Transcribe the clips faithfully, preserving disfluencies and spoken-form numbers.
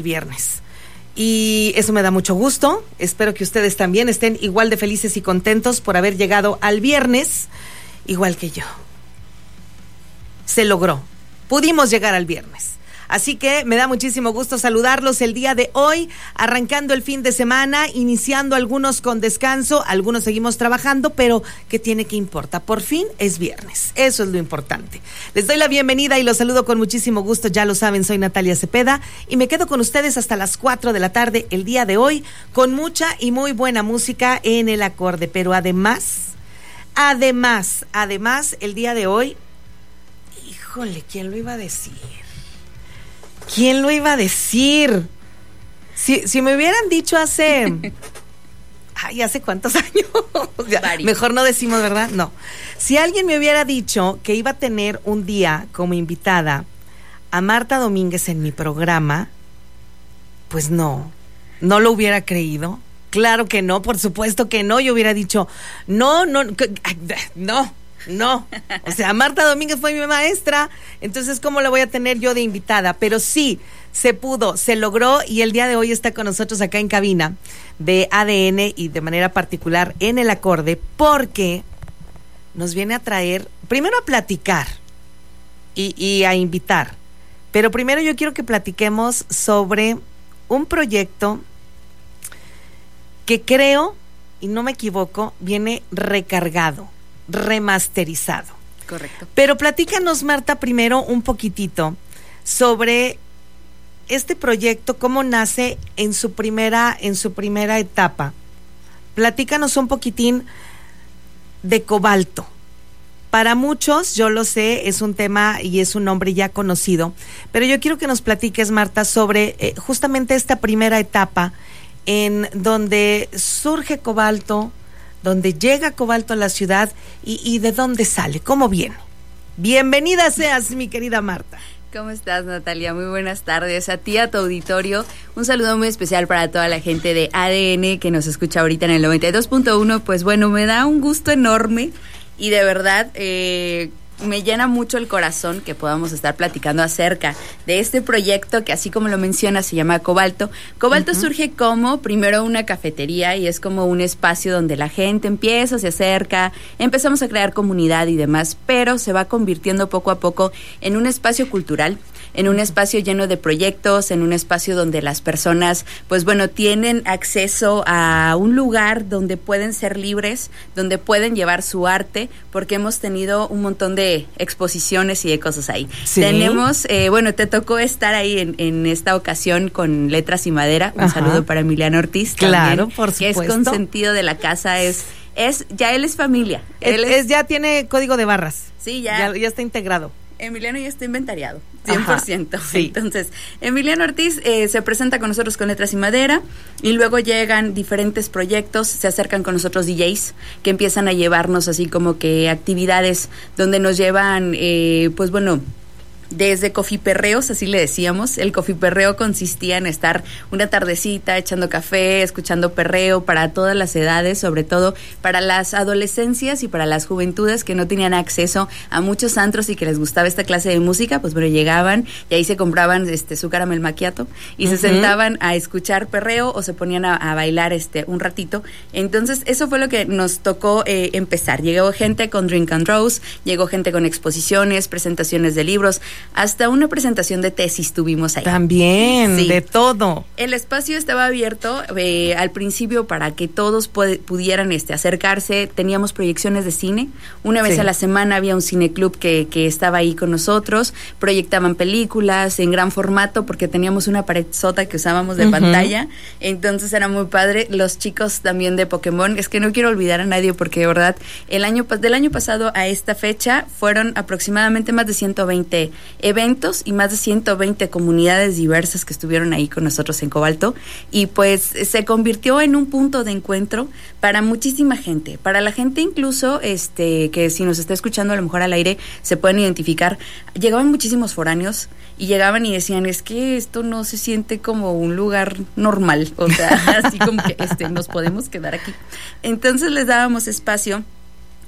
viernes. Y eso me da mucho gusto. Espero que ustedes también estén igual de felices y contentos por haber llegado al viernes, igual que yo. Se logró. Pudimos llegar al viernes. Así que me da muchísimo gusto saludarlos el día de hoy, arrancando el fin de semana, iniciando algunos con descanso, algunos seguimos trabajando, pero ¿qué tiene que importa? Por fin es viernes, eso es lo importante. Les doy la bienvenida y los saludo con muchísimo gusto, ya lo saben, soy Natalia Cepeda y me quedo con ustedes hasta las cuatro de la tarde el día de hoy, con mucha y muy buena música en el acorde, pero además, además, además, el día de hoy, híjole, ¿quién lo iba a decir? ¿Quién lo iba a decir? Si, si me hubieran dicho hace... Ay, ¿hace cuántos años? O sea, mejor no decimos, ¿verdad? No. Si alguien me hubiera dicho que iba a tener un día como invitada a Marta Domínguez en mi programa, pues no, no lo hubiera creído. Claro que no, por supuesto que no. Yo hubiera dicho, no, no, no. No, o sea, Marta Domínguez fue mi maestra, entonces ¿cómo la voy a tener yo de invitada? Pero sí, se pudo, se logró y el día de hoy está con nosotros acá en cabina de A D N y de manera particular en el acorde porque nos viene a traer, primero a platicar y, y a invitar, pero primero yo quiero que platiquemos sobre un proyecto que creo, y no me equivoco, viene recargado, remasterizado. Correcto. Pero platícanos, Marta, primero un poquitito sobre este proyecto, cómo nace en su primera, en su primera etapa. Platícanos un poquitín de Cobalto. Para muchos, yo lo sé, es un tema y es un nombre ya conocido, pero yo quiero que nos platiques, Marta, sobre eh, justamente esta primera etapa en donde surge Cobalto, donde llega Cobalto a la ciudad y, y de dónde sale, cómo viene. Bienvenida seas, mi querida Marta. ¿Cómo estás, Natalia? Muy buenas tardes a ti, a tu auditorio. Un saludo muy especial para toda la gente de A D N que nos escucha ahorita en el noventa y dos punto uno. Pues bueno, me da un gusto enorme y de verdad eh, me llena mucho el corazón que podamos estar platicando acerca de este proyecto que, así como lo menciona, se llama Cobalto. Cobalto uh-huh. surge como primero una cafetería y es como un espacio donde la gente empieza, se acerca, empezamos a crear comunidad y demás, pero se va convirtiendo poco a poco en un espacio cultural, en un espacio lleno de proyectos, en un espacio donde las personas, pues bueno, tienen acceso a un lugar donde pueden ser libres, donde pueden llevar su arte, porque hemos tenido un montón de exposiciones y de cosas ahí. ¿Sí? Tenemos, eh, bueno, te tocó estar ahí en, en esta ocasión con Letras y Madera. Un Ajá. saludo para Emiliano Ortiz. Claro, también, por supuesto. Que es consentido de la casa, es... Es, ya él es familia. Él es, es, ya tiene código de barras. Sí, ya. Ya, ya está integrado. Emiliano ya está inventariado, cien por ciento. Ajá, sí. Entonces, Emiliano Ortiz eh, se presenta con nosotros con Letras y Madera y luego llegan diferentes proyectos, se acercan con nosotros D Js que empiezan a llevarnos así como que actividades donde nos llevan, eh, pues bueno... desde cofiperreos, así le decíamos. El cofiperreo consistía en estar una tardecita echando café, escuchando perreo para todas las edades, sobre todo para las adolescencias y para las juventudes que no tenían acceso a muchos antros y que les gustaba esta clase de música, pues bueno, llegaban y ahí se compraban este su caramel macchiato y uh-huh. se sentaban a escuchar perreo o se ponían a, a bailar este un ratito. Entonces, eso fue lo que nos tocó eh, empezar. Llegó gente con Drink and Rose, llegó gente con exposiciones, presentaciones de libros, hasta una presentación de tesis tuvimos ahí. También, sí. De todo. El espacio estaba abierto eh, al principio para que todos pu- pudieran este, acercarse. Teníamos proyecciones de cine. Una vez sí. a la semana había un cineclub que, que estaba ahí con nosotros. Proyectaban películas en gran formato porque teníamos una pared sota que usábamos de uh-huh. pantalla. Entonces era muy padre. Los chicos también de Pokémon. Es que no quiero olvidar a nadie porque de verdad, el año del año pasado a esta fecha fueron aproximadamente más de ciento veinte eventos y más de ciento veinte comunidades diversas que estuvieron ahí con nosotros en Cobalto y pues se convirtió en un punto de encuentro para muchísima gente, para la gente incluso este que si nos está escuchando a lo mejor al aire se pueden identificar. Llegaban muchísimos foráneos y llegaban y decían, es que esto no se siente como un lugar normal, o sea, así como que este nos podemos quedar aquí. Entonces les dábamos espacio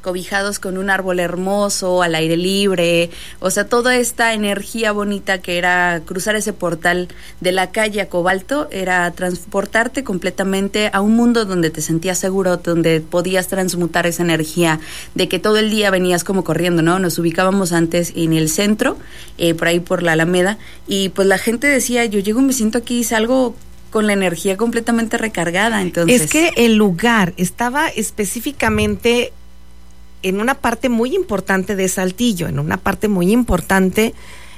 cobijados con un árbol hermoso, al aire libre, o sea, toda esta energía bonita que era cruzar ese portal de la calle a Cobalto, era transportarte completamente a un mundo donde te sentías seguro, donde podías transmutar esa energía de que todo el día venías como corriendo, ¿no? Nos ubicábamos antes en el centro, eh, por ahí por la Alameda, y pues la gente decía, yo llego y me siento aquí y salgo con la energía completamente recargada. Entonces, es que el lugar estaba específicamente en una parte muy importante de Saltillo, en una parte muy importante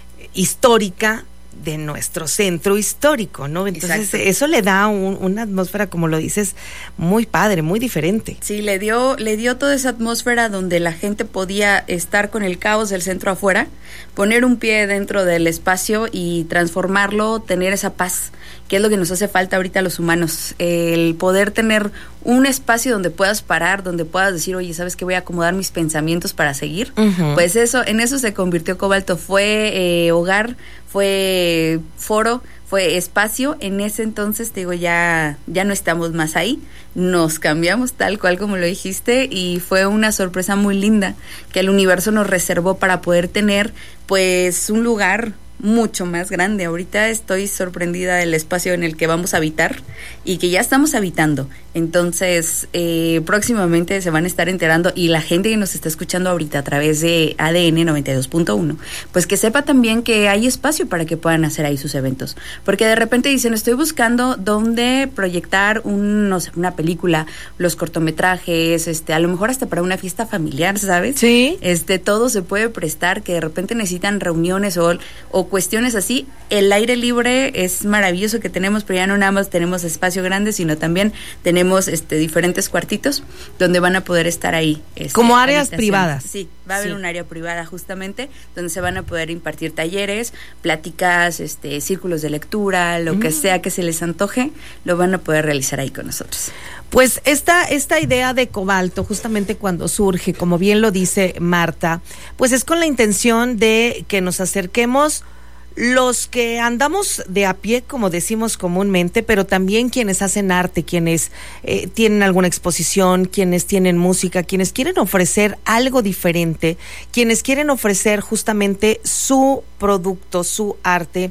histórica de nuestro centro histórico, ¿no? Entonces Exacto. eso le da un, una atmósfera, como lo dices, muy padre, muy diferente. Sí, le dio, le dio toda esa atmósfera donde la gente podía estar con el caos del centro afuera, poner un pie dentro del espacio y transformarlo, tener esa paz, que es lo que nos hace falta ahorita a los humanos, el poder tener un espacio donde puedas parar, donde puedas decir, oye, ¿sabes qué? Voy a acomodar mis pensamientos para seguir. Uh-huh. Pues eso, en eso se convirtió Cobalto, fue eh, hogar, fue foro, fue espacio. En ese entonces, te digo, ya, ya no estamos más ahí, nos cambiamos tal cual como lo dijiste, y fue una sorpresa muy linda que el universo nos reservó para poder tener pues un lugar mucho más grande. Ahorita estoy sorprendida del espacio en el que vamos a habitar y que ya estamos habitando. Entonces, eh, próximamente se van a estar enterando, y la gente que nos está escuchando ahorita a través de A D N noventa y dos punto uno, pues que sepa también que hay espacio para que puedan hacer ahí sus eventos. Porque de repente dicen, estoy buscando dónde proyectar un, no sé, una película, los cortometrajes, este, a lo mejor hasta para una fiesta familiar, ¿sabes? Sí. Este, todo se puede prestar, que de repente necesitan reuniones o, o cuestiones así. El aire libre es maravilloso que tenemos, pero ya no nada más tenemos espacio grande, sino también tenemos este diferentes cuartitos donde van a poder estar ahí. Este, como áreas privadas. Sí, va a haber sí. un área privada justamente donde se van a poder impartir talleres, pláticas, este, círculos de lectura, lo mm. que sea que se les antoje, lo van a poder realizar ahí con nosotros. Pues esta, esta idea de Cobalto, justamente cuando surge, como bien lo dice Marta, pues es con la intención de que nos acerquemos los que andamos de a pie, como decimos comúnmente, pero también quienes hacen arte, quienes eh, tienen alguna exposición, quienes tienen música, quienes quieren ofrecer algo diferente, quienes quieren ofrecer justamente su producto, su arte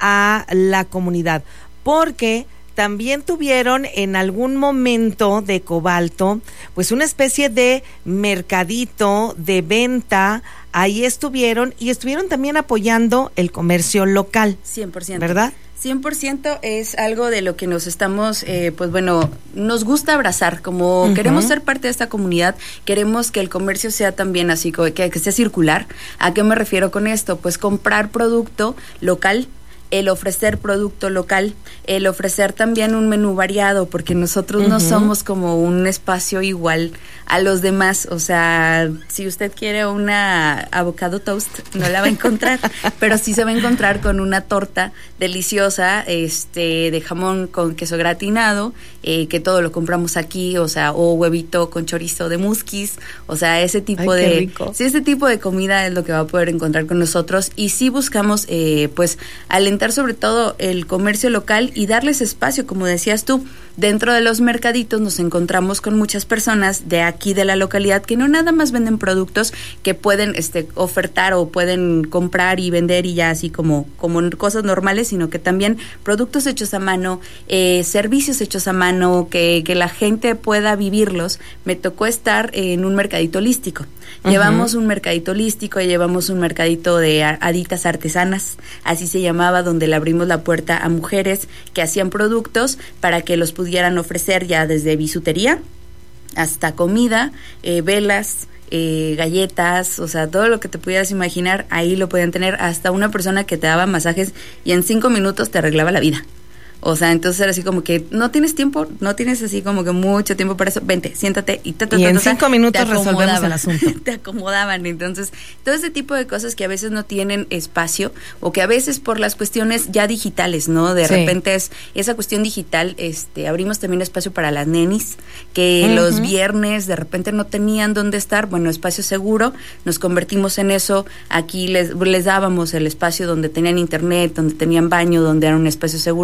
a la comunidad, porque también tuvieron en algún momento de Cobalto, pues una especie de mercadito de venta. Ahí estuvieron y estuvieron también apoyando el comercio local. cien por ciento. ¿Verdad? cien por ciento es algo de lo que nos estamos, eh, pues bueno, nos gusta abrazar, como uh-huh. queremos ser parte de esta comunidad, queremos que el comercio sea también así, que, que sea circular. ¿A qué me refiero con esto? Pues comprar producto local, el ofrecer producto local, el ofrecer también un menú variado, porque nosotros uh-huh. no somos como un espacio igual a los demás. O sea, si usted quiere una avocado toast, no la va a encontrar, pero sí se va a encontrar con una torta deliciosa, este, de jamón con queso gratinado, eh, que todo lo compramos aquí, o sea, o huevito con chorizo de musquis, o sea, ese tipo Ay, de, qué rico. Sí, ese tipo de comida es lo que va a poder encontrar con nosotros, y sí buscamos, eh, pues, alentar sobre todo el comercio local y darles espacio, como decías tú. Dentro de los mercaditos nos encontramos con muchas personas de aquí de la localidad que no nada más venden productos que pueden este ofertar o pueden comprar y vender y ya así como, como cosas normales, sino que también productos hechos a mano, eh, servicios hechos a mano, que, que la gente pueda vivirlos. Me tocó estar en un mercadito holístico. Uh-huh. Llevamos un mercadito holístico, llevamos un mercadito de haditas artesanas, así se llamaba, donde le abrimos la puerta a mujeres que hacían productos para que los pudieran ofrecer, ya desde bisutería hasta comida, eh, velas, eh, galletas, o sea, todo lo que te pudieras imaginar, ahí lo podían tener. Hasta una persona que te daba masajes y en cinco minutos te arreglaba la vida. O sea, entonces era así como que no tienes tiempo, no tienes así como que mucho tiempo para eso, vente, siéntate y ta, ta, y ta, en ta, cinco minutos resolvemos el asunto. Te acomodaban. Entonces, todo ese tipo de cosas que a veces no tienen espacio, o que a veces por las cuestiones ya digitales, ¿no? De sí. repente es esa cuestión digital, este, abrimos también espacio para las nenis, que uh-huh. los viernes de repente no tenían dónde estar, bueno, espacio seguro, nos convertimos en eso. Aquí les, les dábamos el espacio donde tenían internet, donde tenían baño, donde era un espacio seguro, donde se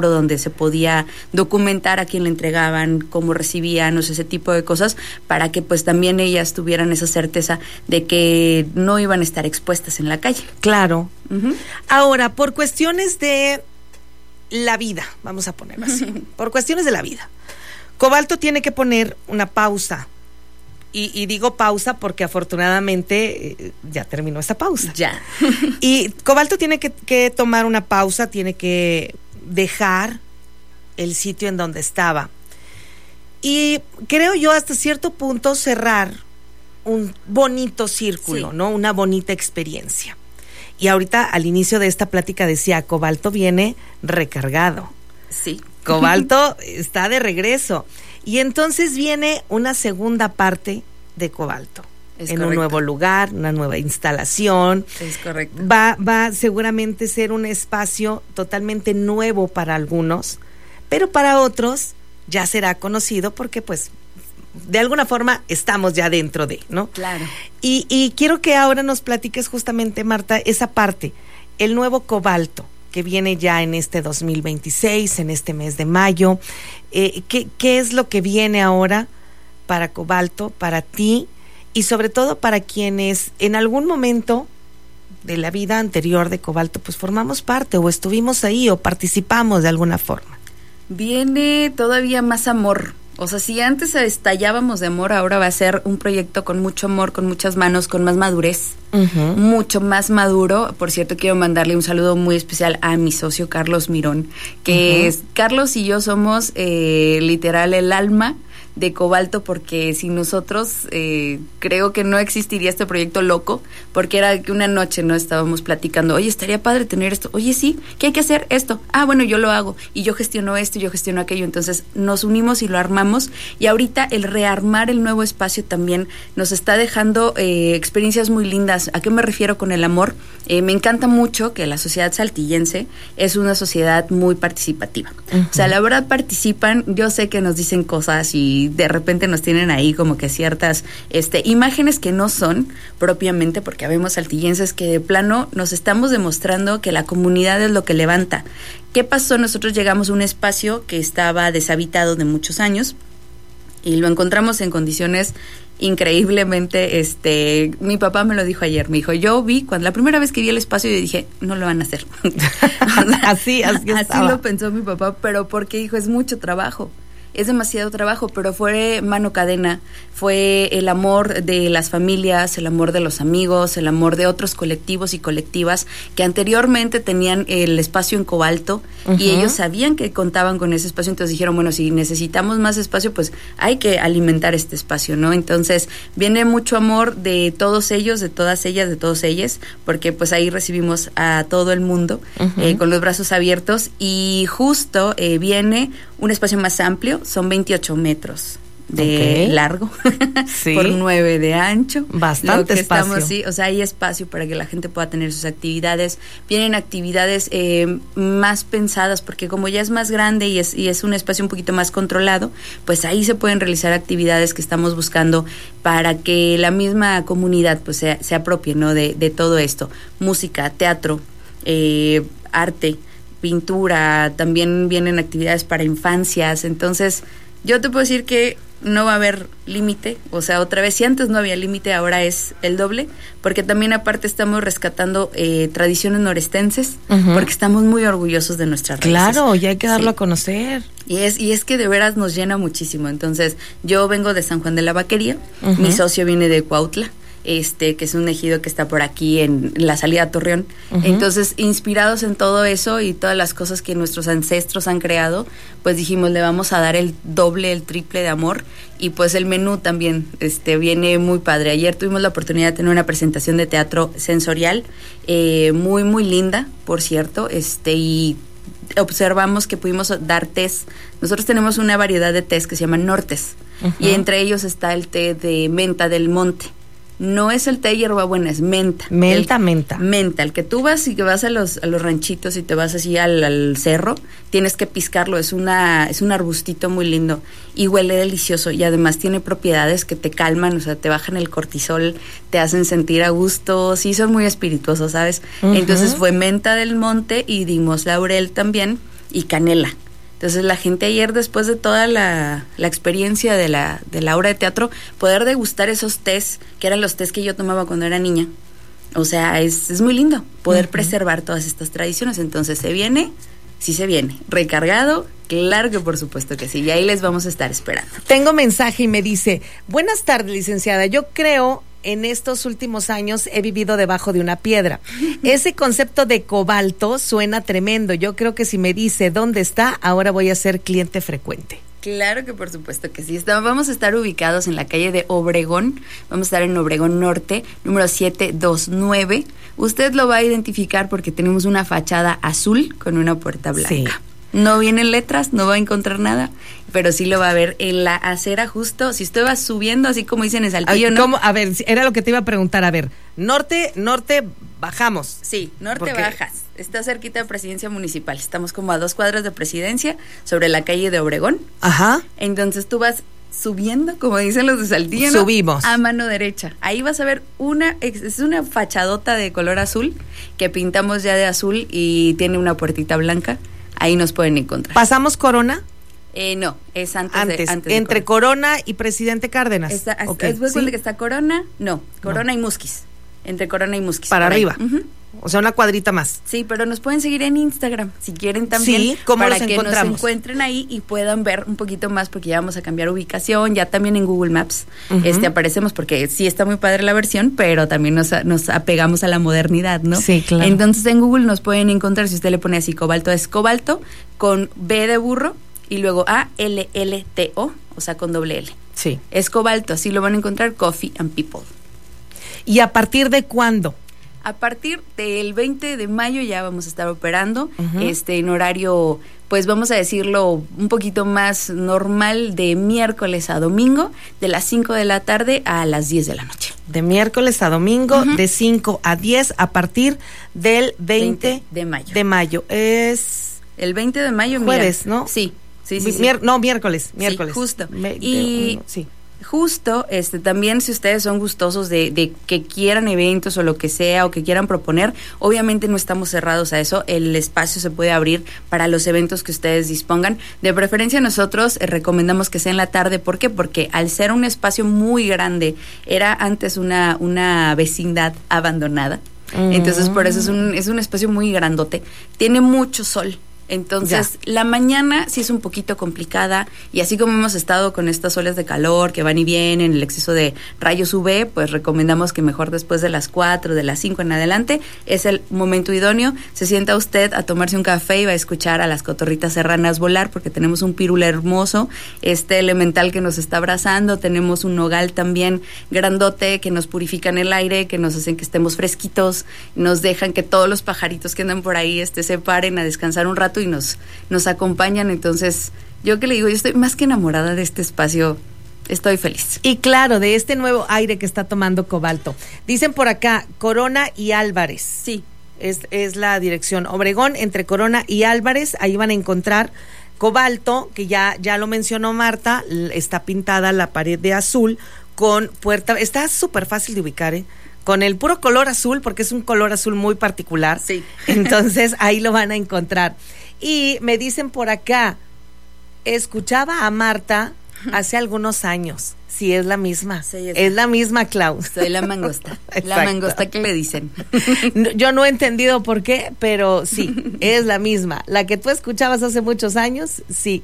se podía documentar a quién le entregaban, cómo recibían, o sea, ese tipo de cosas, para que pues también ellas tuvieran esa certeza de que no iban a estar expuestas en la calle. Claro. Uh-huh. Ahora, por cuestiones de la vida, vamos a ponerlo así, por cuestiones de la vida, Cobalto tiene que poner una pausa. Y, y digo pausa porque afortunadamente eh, ya terminó esta pausa. Ya. Y Cobalto tiene que, que tomar una pausa, tiene que dejar el sitio en donde estaba. Y creo yo hasta cierto punto cerrar un bonito círculo, sí. ¿no? Una bonita experiencia. Y ahorita al inicio de esta plática decía, Cobalto viene recargado. Sí. Cobalto está de regreso. Y entonces viene una segunda parte de Cobalto. Es en correcto. Un nuevo lugar, una nueva instalación. Es correcto. Va, va seguramente a ser un espacio totalmente nuevo para algunos, pero para otros ya será conocido porque pues de alguna forma estamos ya dentro de, ¿no? Claro. Y, y quiero que ahora nos platiques justamente, Marta, esa parte, el nuevo Cobalto, que viene ya en este dos mil veintiséis, en este mes de mayo. Eh, ¿qué, ¿Qué es lo que viene ahora para Cobalto, para ti, y sobre todo para quienes en algún momento de la vida anterior de Cobalto, pues formamos parte, o estuvimos ahí, o participamos de alguna forma? Viene todavía más amor. O sea, si antes estallábamos de amor, ahora va a ser un proyecto con mucho amor, con muchas manos, con más madurez, uh-huh. mucho más maduro. Por cierto, quiero mandarle un saludo muy especial a mi socio Carlos Mirón, que uh-huh. es, Carlos y yo somos eh, literal el alma de Cobalto, porque sin nosotros eh, creo que no existiría este proyecto loco, porque era que una noche no estábamos platicando, oye, estaría padre tener esto, oye, sí, ¿qué hay que hacer? Esto, ah, bueno, yo lo hago, y yo gestiono esto, y yo gestiono aquello, entonces nos unimos y lo armamos, y ahorita el rearmar el nuevo espacio también nos está dejando eh, experiencias muy lindas. ¿A qué me refiero con el amor? Eh, me encanta mucho que la sociedad saltillense es una sociedad muy participativa, uh-huh. o sea, la verdad participan, yo sé que nos dicen cosas y de repente nos tienen ahí como que ciertas este, imágenes que no son propiamente, porque habemos saltillenses que de plano nos estamos demostrando que la comunidad es lo que levanta. ¿Qué pasó? Nosotros llegamos a un espacio que estaba deshabitado de muchos años y lo encontramos en condiciones increíblemente, este, mi papá me lo dijo ayer, me dijo, yo vi, cuando la primera vez que vi el espacio, yo dije, no lo van a hacer. así, así, así lo pensó mi papá, pero porque dijo, es mucho trabajo. Es demasiado trabajo, pero fue mano cadena, fue el amor de las familias, el amor de los amigos, el amor de otros colectivos y colectivas que anteriormente tenían el espacio en Cobalto uh-huh. y ellos sabían que contaban con ese espacio, entonces dijeron, bueno, si necesitamos más espacio, pues hay que alimentar este espacio, ¿no? Entonces viene mucho amor de todos ellos, de todas ellas, de todos ellos, porque pues ahí recibimos a todo el mundo uh-huh. eh, con los brazos abiertos y justo eh, viene un espacio más amplio, son veintiocho metros de okay. largo sí. por nueve de ancho. Bastante espacio. Estamos, sí, o sea, hay espacio para que la gente pueda tener sus actividades. Vienen actividades eh, más pensadas, porque como ya es más grande y es, y es un espacio un poquito más controlado, pues ahí se pueden realizar actividades que estamos buscando para que la misma comunidad pues se, se apropie, ¿no? de, de todo esto. Música, teatro, eh, arte, pintura, también vienen actividades para infancias, entonces yo te puedo decir que no va a haber límite, o sea, otra vez, si antes no había límite, ahora es el doble, porque también aparte estamos rescatando eh, tradiciones norestenses, uh-huh. porque estamos muy orgullosos de nuestras raíces. Claro, ya hay que darlo sí. a conocer. Y es, y es que de veras nos llena muchísimo, entonces yo vengo de San Juan de la Vaquería, uh-huh. mi socio viene de Cuautla, este que es un ejido que está por aquí en la salida a Torreón. Uh-huh. Entonces, inspirados en todo eso y todas las cosas que nuestros ancestros han creado, pues dijimos, le vamos a dar el doble, el triple de amor, y pues el menú también este viene muy padre. Ayer tuvimos la oportunidad de tener una presentación de teatro sensorial, eh, muy, muy linda, por cierto, este y observamos que pudimos dar tés. Nosotros tenemos una variedad de tés que se llaman nortes, uh-huh. y entre ellos está el té de menta del monte. No es el té de hierbabuena, es menta. Menta, el, menta. Menta, el que tú vas y que vas a los a los ranchitos y te vas así al, al cerro, tienes que piscarlo, es una es un arbustito muy lindo y huele delicioso y además tiene propiedades que te calman, o sea, te bajan el cortisol, te hacen sentir a gusto, sí son muy espirituosos, ¿sabes? Uh-huh. Entonces fue menta del monte y dimos laurel también y canela. Entonces la gente ayer, después de toda la, la experiencia de la, de la obra de teatro, poder degustar esos tés, que eran los tés que yo tomaba cuando era niña. O sea, es, es muy lindo poder uh-huh. preservar todas estas tradiciones. Entonces se viene, sí se viene, recargado, claro que por supuesto que sí, y ahí les vamos a estar esperando. Tengo mensaje y me dice, buenas tardes, licenciada, yo creo en estos últimos años he vivido debajo de una piedra. Ese concepto de cobalto suena tremendo. Yo creo que si me dice dónde está, ahora voy a ser cliente frecuente. Claro que por supuesto que sí. Estamos, vamos a estar ubicados en la calle de Obregón. Vamos a estar en Obregón Norte, número siete dos nueve. Usted lo va a identificar porque tenemos una fachada azul con una puerta blanca. Sí. No vienen letras, no va a encontrar nada, pero sí lo va a ver en la acera justo. Si usted va subiendo, así como dicen en Saltillo, ¿no? ¿Cómo? A ver, era lo que te iba a preguntar. A ver, norte, norte, bajamos. Sí, norte porque... bajas. Está cerquita de Presidencia Municipal. Estamos como a dos cuadras de Presidencia, sobre la calle de Obregón. Ajá. Entonces tú vas subiendo, como dicen los de Saltillo, ¿no? Subimos. A mano derecha. Ahí vas a ver una, es una fachadota de color azul, que pintamos ya de azul y tiene una puertita blanca. Ahí nos pueden encontrar. ¿Pasamos Corona? Eh, no, es antes, antes, de, antes de entre Corona. Corona y Presidente Cárdenas. Está, okay. ¿Es ¿sí? que está Corona? No, Corona no. y Musquis. Entre Corona y Musquis. Para arriba. Uh-huh. O sea, una cuadrita más. Sí, pero nos pueden seguir en Instagram, si quieren también. Sí, ¿cómo para los que encontramos? Nos encuentren ahí y puedan ver un poquito más, porque ya vamos a cambiar ubicación, ya también en Google Maps uh-huh. este aparecemos, porque sí está muy padre la versión, pero también nos, nos apegamos a la modernidad, ¿no? Sí, claro. Entonces en Google nos pueden encontrar, si usted le pone así cobalto, es cobalto, con B de burro, y luego A L L T O, o sea, con doble L. Sí. Es cobalto, así lo van a encontrar, Coffee and People. ¿Y a partir de cuándo? A partir del veinte de mayo ya vamos a estar operando, uh-huh. este en horario, pues vamos a decirlo, un poquito más normal, de miércoles a domingo, de las cinco de la tarde a las diez de la noche. De miércoles a domingo, uh-huh. de cinco a diez, a partir del veinte, veinte de mayo. De mayo. Es... El veinte de mayo, jueves, mira, ¿no? Sí, sí, sí. Mier- sí. No, miércoles, miércoles. Sí, justo. Me, y... de, sí. Justo, este, también si ustedes son gustosos de, de que quieran eventos o lo que sea, o que quieran proponer, obviamente no estamos cerrados a eso, el espacio se puede abrir para los eventos que ustedes dispongan. De preferencia nosotros eh, recomendamos que sea en la tarde, ¿por qué? Porque al ser un espacio muy grande, era antes una, una vecindad abandonada, mm. entonces por eso es un, es un espacio muy grandote, tiene mucho sol. Entonces, ya. La mañana sí es un poquito complicada, y así como hemos estado con estas olas de calor que van y vienen, el exceso de rayos U V, pues recomendamos que mejor después de las cuatro, de las cinco en adelante, es el momento idóneo. Se sienta usted a tomarse un café y va a escuchar a las cotorritas serranas volar, porque tenemos un pirula hermoso, este elemental que nos está abrazando, tenemos un nogal también grandote que nos purifican el aire, que nos hacen que estemos fresquitos, nos dejan que todos los pajaritos que andan por ahí este, se paren a descansar un rato y nos, nos acompañan. Entonces, yo que le digo, yo estoy más que enamorada de este espacio, estoy feliz. Y claro, de este nuevo aire que está tomando Cobalto. Dicen por acá, Corona y Álvarez. Sí. Es, es la dirección. Obregón, entre Corona y Álvarez, ahí van a encontrar Cobalto, que ya, ya lo mencionó Marta, está pintada la pared de azul con puerta, está súper fácil de ubicar, ¿eh? Con el puro color azul, porque es un color azul muy particular. Sí. Entonces, ahí lo van a encontrar. Y me dicen por acá, escuchaba a Marta hace algunos años. Sí, es la misma. Sí, es, es la misma, Clau. Soy la mangosta. La mangosta que le dicen. Yo no he entendido por qué, pero sí, es la misma. La que tú escuchabas hace muchos años, sí.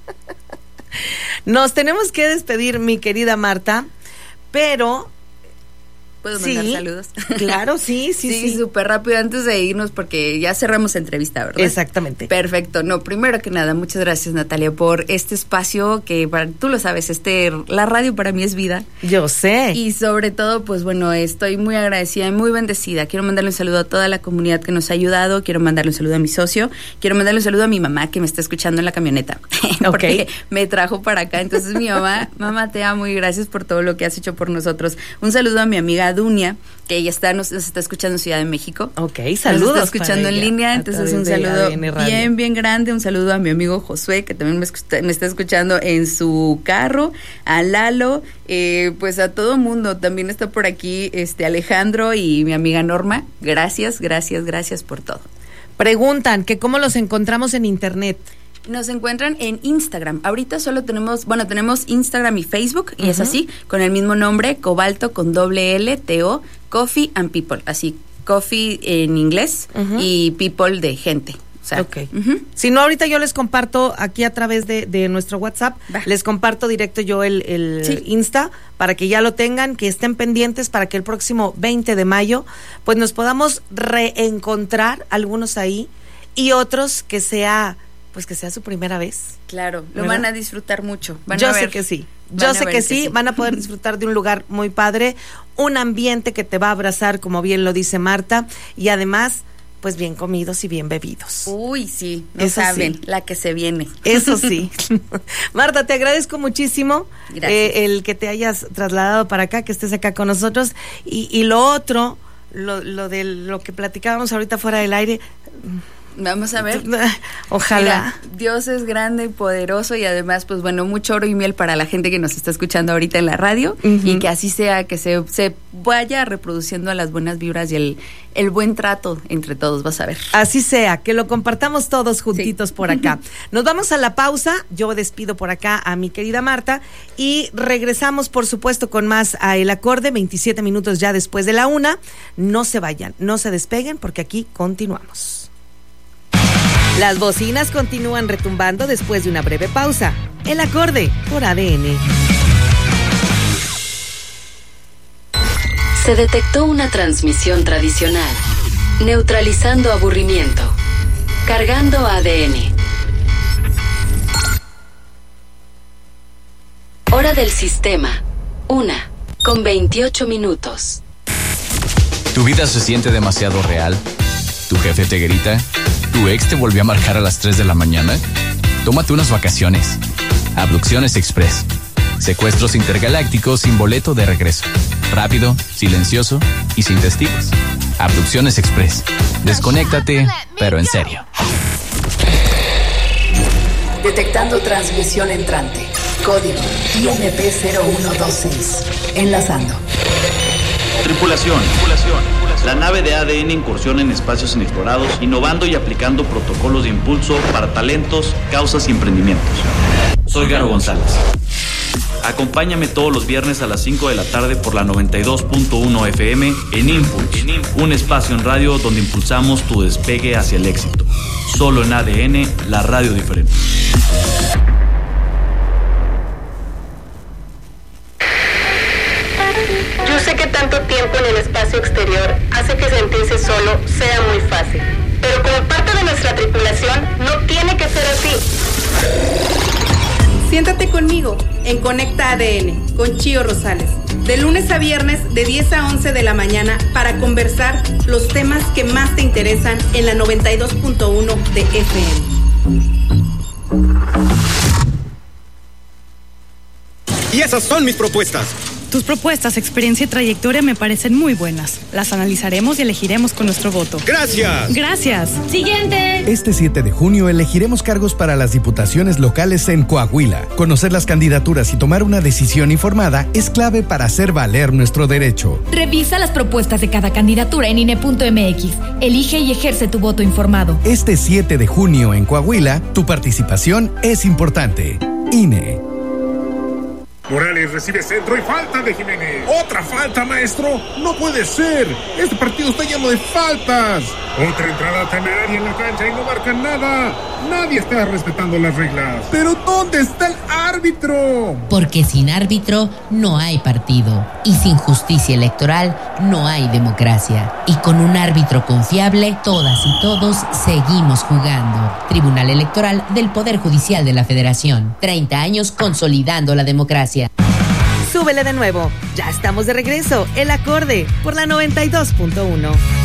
Nos tenemos que despedir, mi querida Marta, pero... ¿Puedo mandar sí, saludos? Claro, sí, sí, sí. Sí, súper rápido antes de irnos, porque ya cerramos entrevista, ¿verdad? Exactamente. Perfecto. No, primero que nada, muchas gracias, Natalia, por este espacio que, para, tú lo sabes, este la radio para mí es vida. Yo sé. Y sobre todo, pues bueno, estoy muy agradecida y muy bendecida. Quiero mandarle un saludo a toda la comunidad que nos ha ayudado, quiero mandarle un saludo a mi socio, quiero mandarle un saludo a mi mamá que me está escuchando en la camioneta, porque okay. me trajo para acá. Entonces mi mamá, mamá, te amo y gracias por todo lo que has hecho por nosotros. Un saludo a mi amiga Dunia, que ella está, nos, nos está escuchando en Ciudad de México. Ok, saludos. Nos está escuchando en línea, entonces un saludo bien, bien grande. Un saludo a mi amigo Josué, que también me, escucha, me está escuchando en su carro, a Lalo, eh, pues a todo mundo. También está por aquí este Alejandro y mi amiga Norma. Gracias, gracias, gracias por todo. Preguntan que cómo los encontramos en internet. Nos encuentran en Instagram. Ahorita solo tenemos, bueno, tenemos Instagram y Facebook, y uh-huh. es así, con el mismo nombre, Cobalto con doble L, T O, Coffee and People. Así, Coffee en inglés uh-huh. y People de gente. O sea, ok. Uh-huh. Si no, ahorita yo les comparto aquí a través de, de nuestro WhatsApp, Va. les comparto directo yo el, el sí. Insta para que ya lo tengan, que estén pendientes para que el próximo veinte de mayo pues nos podamos reencontrar, algunos ahí y otros que sea pues que sea su primera vez. Claro, lo ¿verdad? Van a disfrutar mucho. Van yo a ver, sé que sí, yo sé que, que sí, sí, van a poder disfrutar de un lugar muy padre, un ambiente que te va a abrazar, como bien lo dice Marta, y además, pues bien comidos y bien bebidos. Uy, sí, no Eso saben, sí. la que se viene. Eso sí. Marta, te agradezco muchísimo eh, el que te hayas trasladado para acá, que estés acá con nosotros, y, y lo otro, lo, lo de lo que platicábamos ahorita fuera del aire. Vamos a ver. Ojalá. Mira, Dios es grande y poderoso, y además, pues bueno, mucho oro y miel para la gente que nos está escuchando ahorita en la radio, uh-huh. y que así sea, que se, se vaya reproduciendo las buenas vibras y el, el buen trato entre todos, vas a ver. Así sea, que lo compartamos todos juntitos sí. por acá. Nos vamos a la pausa, yo despido por acá a mi querida Marta y regresamos, por supuesto, con más a El Acorde, veintisiete minutos ya después de la una. No se vayan, no se despeguen, porque aquí continuamos. Las bocinas continúan retumbando después de una breve pausa. El Acorde por A D N. Se detectó una transmisión tradicional, neutralizando aburrimiento, cargando A D N. Hora del sistema, una, con veintiocho minutos. ¿Tu vida se siente demasiado real? ¿Tu jefe te grita? ¿Tu ex te volvió a marcar a las tres de la mañana? Tómate unas vacaciones. Abducciones Express. Secuestros intergalácticos sin boleto de regreso. Rápido, silencioso y sin testigos. Abducciones Express. Desconéctate, pero en serio. Detectando transmisión entrante. Código I M P cero uno dos seis. Enlazando. Tripulación, tripulación. La nave de A D N incursiona en espacios inexplorados, innovando y aplicando protocolos de impulso para talentos, causas y emprendimientos. Soy Garo González. Acompáñame todos los viernes a las cinco de la tarde por la noventa y dos punto uno F M en Impulse, un espacio en radio donde impulsamos tu despegue hacia el éxito. Solo en A D N, la radio diferente. Yo sé que tanto tiempo en el espacio exterior hace que sentirse solo sea muy fácil, pero como parte de nuestra tripulación no tiene que ser así. Siéntate conmigo en Conecta A D N con Chío Rosales, de lunes a viernes de diez a once de la mañana, para conversar los temas que más te interesan en la noventa y dos punto uno de F M. Y esas son mis propuestas. Tus propuestas, experiencia y trayectoria me parecen muy buenas. Las analizaremos y elegiremos con nuestro voto. ¡Gracias! ¡Gracias! ¡Siguiente! Este siete de junio elegiremos cargos para las diputaciones locales en Coahuila. Conocer las candidaturas y tomar una decisión informada es clave para hacer valer nuestro derecho. Revisa las propuestas de cada candidatura en I N E punto M X. Elige y ejerce tu voto informado. Este siete de junio en Coahuila, tu participación es importante. I N E. Morales recibe centro y falta de Jiménez. ¡Otra falta, maestro! ¡No puede ser! ¡Este partido está lleno de faltas! Otra entrada temeraria en la cancha y no marcan nada. Nadie está respetando las reglas. ¿Pero dónde está el árbitro? Porque sin árbitro no hay partido. Y sin justicia electoral no hay democracia. Y con un árbitro confiable, todas y todos seguimos jugando. Tribunal Electoral del Poder Judicial de la Federación. treinta años consolidando la democracia. Súbele de nuevo. Ya estamos de regreso. El Acorde por la noventa y dos punto uno.